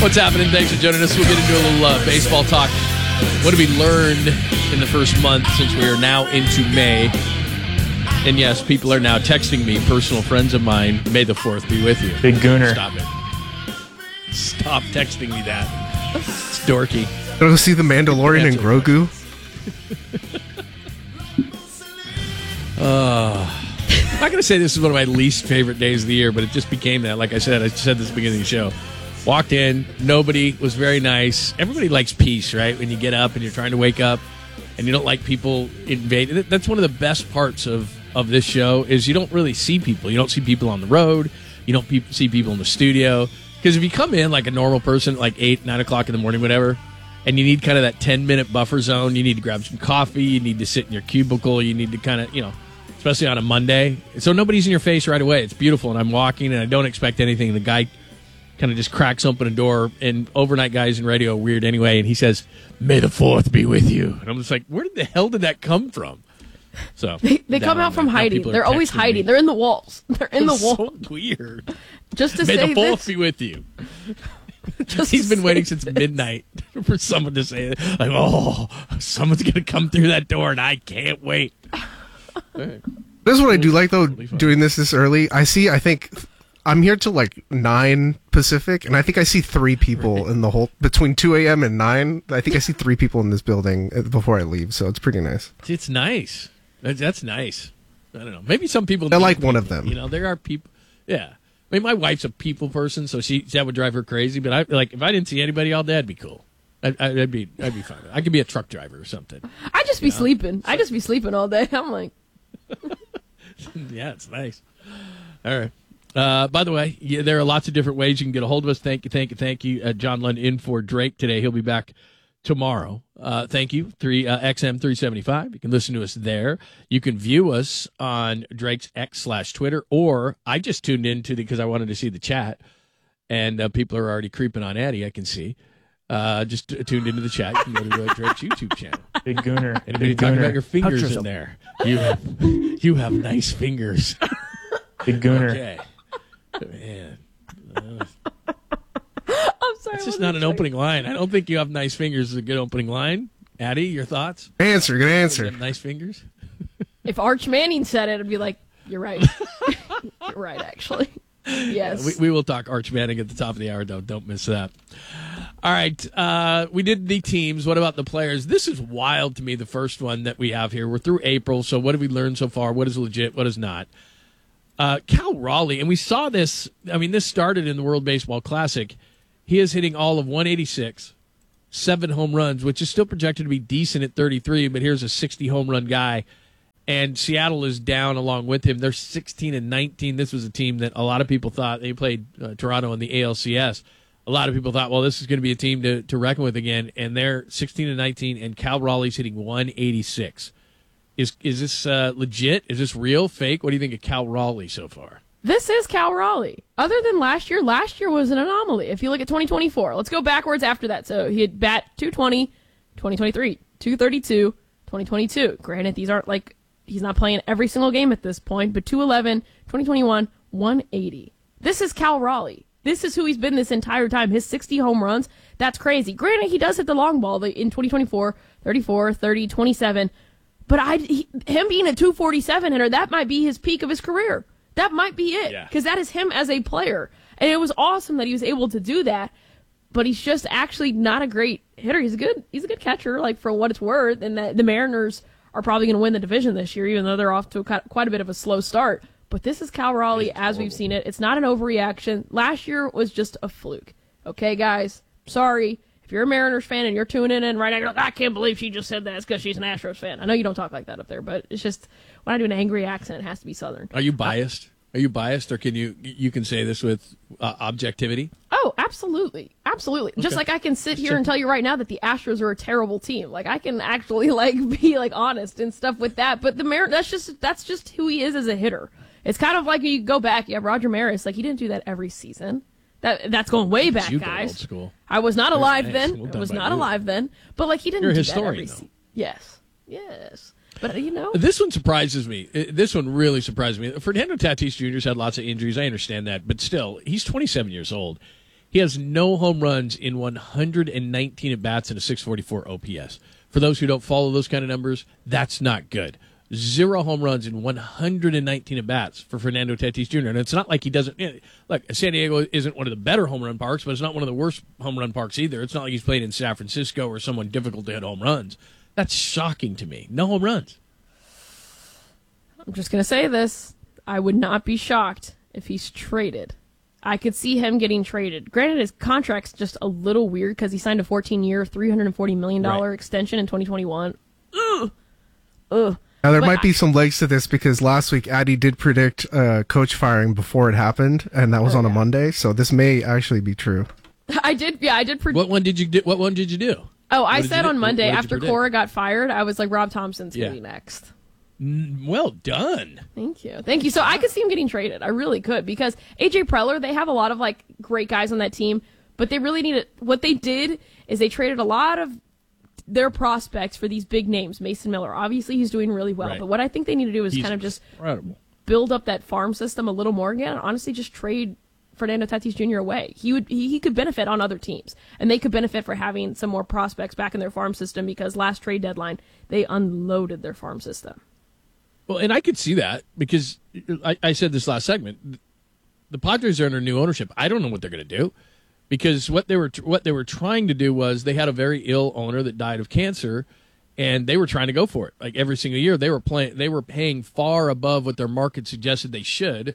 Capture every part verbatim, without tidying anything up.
What's happening? Thanks for joining us. We'll get into a little uh, baseball talk. What have we learned in the first month since we are now into May? And yes, people are now texting me, personal friends of mine, May the fourth be with you. Big Gooner. Stop it. Stop texting me that. It's dorky. Go see The Mandalorian and Grogu. uh, I'm not going to say this is one of my least favorite days of the year, but it just became that. Like I said, I said this at the beginning of the show. Walked in, nobody was very nice. Everybody likes peace, right? When you get up and you're trying to wake up and you don't like people invade. That's one of the best parts of, of this show is you don't really see people. You don't see people on the road. You don't pe- see people in the studio. Because if you come in like a normal person, like eight, nine o'clock in the morning, whatever, and you need kind of that ten-minute buffer zone, you need to grab some coffee, you need to sit in your cubicle, you need to kind of, you know, especially on a Monday. So nobody's in your face right away. It's beautiful, and I'm walking, and I don't expect anything. The guy kind of just cracks open a door, and overnight guys in radio are weird anyway, and he says, "May the fourth be with you." And I'm just like, where the hell did that come from? So They, they come out from hiding. They're always hiding. Me. They're in the walls. They're in the walls. So weird. Just to May say the fourth this. be with you. Just He's been waiting since this. midnight for someone to say it. Like, oh, someone's going to come through that door, and I can't wait. Right. This is what I do like, though, doing this this early. I see, I think, I'm here till like nine Pacific, and I think I see three people right. in the whole, between two a.m. and nine. I think I see three people in this building before I leave, so it's pretty nice. It's nice. That's, that's nice. I don't know. Maybe some people... I like people, one of them. You know, there are people... Yeah. I mean, my wife's a people person, so she that would drive her crazy. But I like if I didn't see anybody all day, I'd be cool. I'd, I'd be I'd be fine. I could be a truck driver or something. I'd just be you know? sleeping. So, I'd just be sleeping all day. I'm like, yeah, it's nice. All right. Uh, by the way, yeah, there are lots of different ways you can get a hold of us. Thank you, thank you, thank you. Uh, John Lund in for Drake today. He'll be back tomorrow. Uh, thank you, three uh, X M three seventy-five. You can listen to us there. You can view us on Drake's X slash Twitter, or I just tuned into the because I wanted to see the chat, and uh, people are already creeping on Addie. I can see. Uh, just t- tuned into the chat. You can go to uh, Drake's YouTube channel. Big Gooner. Anybody Big talking Gooner. about your fingers in there? You have you have nice fingers. Big Gooner. Okay, man. Uh, I'm sorry. It's just not an opening line. I don't think you have nice fingers is a good opening line. Addie, your thoughts? Answer, good answer. You have nice fingers? If Arch Manning said it, I'd be like, you're right. You're right, actually. Yes. Yeah, we, we will talk Arch Manning at the top of the hour, though. Don't miss that. All right. Uh, we did the teams. What about the players? This is wild to me, the first one that we have here. We're through April, so what have we learned so far? What is legit? What is not? Uh, Cal Raleigh, and we saw this. I mean, this started in the World Baseball Classic. He is hitting all of one eighty-six, seven home runs, which is still projected to be decent at thirty-three, but here's a sixty home run guy. And Seattle is down along with him. They're sixteen and nineteen. This was a team that a lot of people thought they played uh, Toronto in the A L C S. A lot of people thought, well, this is going to be a team to, to reckon with again. And they're sixteen and nineteen, and Cal Raleigh's hitting one eighty-six. Is is this uh, legit? Is this real? Fake? What do you think of Cal Raleigh so far? This is Cal Raleigh. Other than last year, last year was an anomaly. If you look at twenty twenty-four, let's go backwards after that. So he had bat two twenty, twenty twenty-three, two thirty-two, twenty twenty-two. Granted, these aren't like, he's not playing every single game at this point, but two eleven, twenty twenty-one, one eighty. This is Cal Raleigh. This is who he's been this entire time. His sixty home runs, that's crazy. Granted, he does hit the long ball in twenty twenty-four, thirty-four, thirty, twenty-seven. But I, he, him being a two forty-seven hitter, that might be his peak of his career. That might be it, because yeah. that is him as a player. And it was awesome that he was able to do that, but he's just actually not a great hitter. He's a good he's a good catcher, like, for what it's worth, and that the Mariners are probably going to win the division this year, even though they're off to a, quite a bit of a slow start. But this is Cal Raleigh as we've seen it. It's not an overreaction. Last year was just a fluke. Okay, guys? Sorry. If you're a Mariners fan and you're tuning in right now, you're like, I can't believe she just said that. It's because she's an Astros fan. I know you don't talk like that up there, but it's just when I do an angry accent, it has to be Southern. Are you biased? Are you biased, or can you you can say this with uh, objectivity? Oh, absolutely, absolutely. Okay. Just like I can sit here and tell you right now that the Astros are a terrible team. Like I can actually like be like honest and stuff with that. But the Mar- that's just that's just who he is as a hitter. It's kind of like you go back. You have Roger Maris. Like he didn't do that every season. That that's going way back, you guys. Old school. I was not alive nice. then. Well I was not you. alive then. But like he didn't You're a do historian, that every though. season. Yes, yes. But you know, this one surprises me. This one really surprises me. Fernando Tatis Junior's had lots of injuries. I understand that, but still, he's twenty-seven years old. He has no home runs in one hundred nineteen at bats and a six forty-four O P S. For those who don't follow those kind of numbers, that's not good. Zero home runs in one hundred nineteen at bats for Fernando Tatis Junior And it's not like he doesn't. You know, look, San Diego isn't one of the better home run parks, but it's not one of the worst home run parks either. It's not like he's played in San Francisco or someone difficult to hit home runs. That's shocking to me. No home runs. I'm just going to say this. I would not be shocked if he's traded. I could see him getting traded. Granted, his contract's just a little weird because he signed a fourteen-year, three hundred forty million dollars right. extension in twenty twenty-one. Ugh. Ugh. Now, there But might I- be some legs to this because last week Addy did predict uh, coach firing before it happened, and that was Oh, on a yeah. Monday, so this may actually be true. I did, yeah, I did predict. What one did you do? What one did you do? Oh, I What did said you do? on Monday What did you after predict? Cora got fired, I was like, Rob Thompson's Yeah. going to be next. Mm, Well done. Thank you. Thank you. So I could see him getting traded. I really could because A J Preller, they have a lot of like great guys on that team, but they really need it. What they did is they traded a lot of their prospects for these big names. Mason Miller, obviously he's doing really well, Right. but what I think they need to do is He's kind of just incredible. build up that farm system a little more again. And honestly, just trade Fernando Tatis Junior away. He would he, he could benefit on other teams, and they could benefit for having some more prospects back in their farm system because last trade deadline they unloaded their farm system. Well, and I could see that because I, I said this last segment. The Padres are under new ownership. I don't know what they're going to do because what they were what they were trying to do was they had a very ill owner that died of cancer, and they were trying to go for it. Like every single year, they were playing. They were paying far above what their market suggested they should.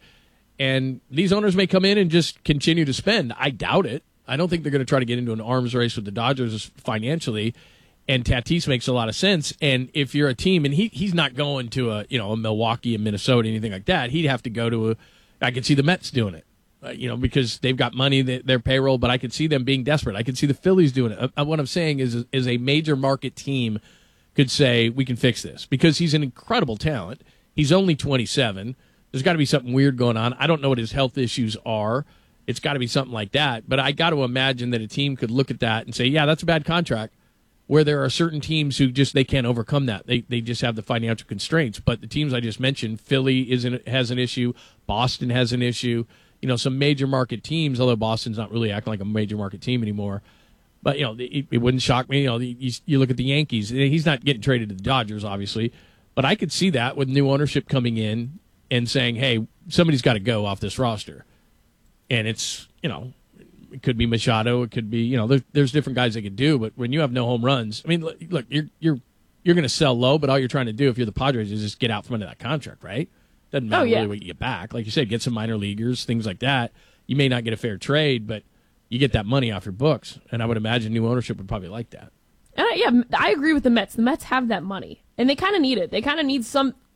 And these owners may come in and just continue to spend. I doubt it. I don't think they're going to try to get into an arms race with the Dodgers financially. And Tatis makes a lot of sense. And if you're a team, and he he's not going to a you know a Milwaukee, a Minnesota, anything like that. He'd have to go to a. I could see the Mets doing it, uh, you know, because they've got money, they, their payroll. But I could see them being desperate. I could see the Phillies doing it. Uh, what I'm saying is, is a major market team could say we can fix this because he's an incredible talent. He's only twenty-seven. There's got to be something weird going on. I don't know what his health issues are. It's got to be something like that. But I got to imagine that a team could look at that and say, yeah, that's a bad contract. Where there are certain teams who just they can't overcome that. They they just have the financial constraints. But the teams I just mentioned, Philly is in, has an issue. Boston has an issue. You know, some major market teams, although Boston's not really acting like a major market team anymore. But, you know, it, it wouldn't shock me. You know, you, you look at the Yankees. He's not getting traded to the Dodgers, obviously. But I could see that with new ownership coming in and saying, hey, somebody's got to go off this roster. And it's, you know, it could be Machado. It could be, you know, there, there's different guys they could do. But when you have no home runs, I mean, look, look you're you're you're going to sell low, but all you're trying to do if you're the Padres is just get out from under that contract, right? Doesn't matter Oh, yeah. really what you get back. Like you said, get some minor leaguers, things like that. You may not get a fair trade, but you get that money off your books. And I would imagine new ownership would probably like that. And I, yeah, I agree with the Mets. The Mets have that money, and they kind of need it. They kind of need some